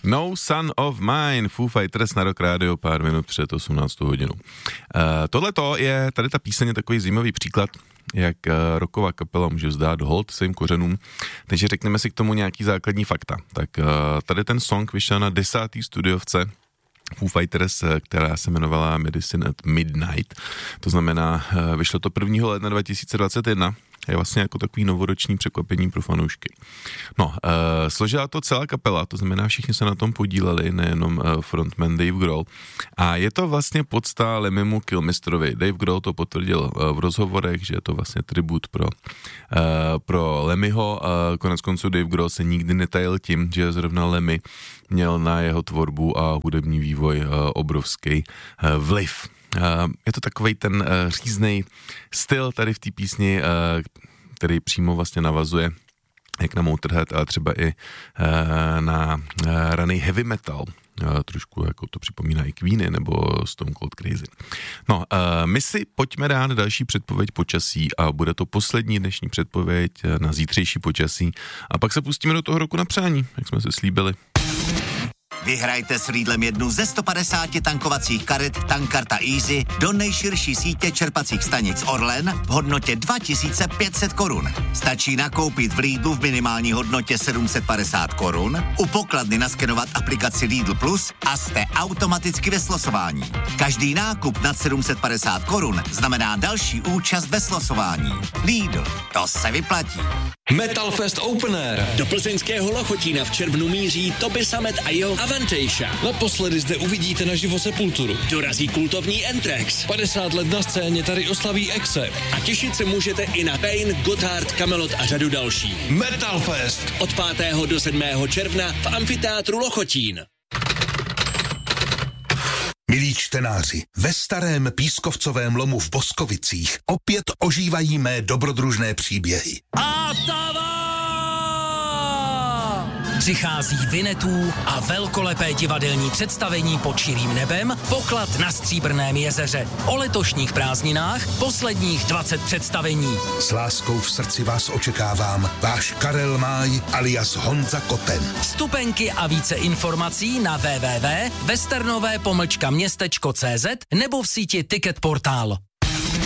No Son of Mine, Foo Fighters na Rock Radio, pár minut před 18. hodinou. Tohleto je, tady ta píseň je takový zajímavý příklad, jak rocková kapela může vzdát hold svým kořenům. Takže řekneme si k tomu nějaký základní fakta. Tak tady ten song vyšel na 10. studiovce Foo Fighters, která se jmenovala Medicine at Midnight. To znamená, vyšlo to 1. ledna 2021. Je vlastně jako takový novoroční překvapení pro fanoušky. No, složila to celá kapela, to znamená, všichni se na tom podíleli, nejenom frontman Dave Grohl. A je to vlastně podsta Lemmymu Kilmisterovi. Dave Grohl to potvrdil v rozhovorech, že je to vlastně tribut pro Lemmyho. Konec konců Dave Grohl se nikdy netajil tím, že zrovna Lemmy měl na jeho tvorbu a hudební vývoj obrovský vliv. Je to takovej ten říznej styl tady v té písni, který přímo vlastně navazuje jak na Motorhead, ale třeba i na raný heavy metal. Trošku jako to připomíná i Queeny nebo Stone Cold Crazy. No, my si pojďme dát další předpověď počasí a bude to poslední dnešní předpověď na zítřejší počasí a pak se pustíme do toho roku na přání, jak jsme se slíbili. Vyhrajte s Lidlem jednu ze 150 tankovacích karet Tankarta Easy do nejširší sítě čerpacích stanic Orlen v hodnotě 2500 korun. Stačí nakoupit v Lidlu v minimální hodnotě 750 korun, u pokladny naskenovat aplikaci Lidl Plus a jste automaticky ve slosování. Každý nákup nad 750 korun znamená další účast ve slosování. Lidl, to se vyplatí. Metal Fest Open Air. Do plzeňského Lochotína v červnu míří Toby Sammet a jeho Avantasia. Naposledy zde uvidíte naživo Sepulturu. Dorazí kultovní Anthrax. 50 let na scéně tady oslaví Accept. A těšit se můžete i na Pain, Gotthard, Kamelot a řadu dalších. Metal Fest. Od 5. do 7. června v amfiteátru Lochotín. Milí čtenáři, ve starém pískovcovém lomu v Boskovicích opět ožívají mé dobrodružné příběhy. Přichází Vinetů a velkolepé divadelní představení Pod širým nebem, Poklad na Stříbrném jezeře. O letošních prázdninách posledních 20 představení. S láskou v srdci vás očekávám, váš Karel Máj alias Honza Koten. Vstupenky a více informací na www.westernové-městečko.cz nebo v síti Ticket Portál.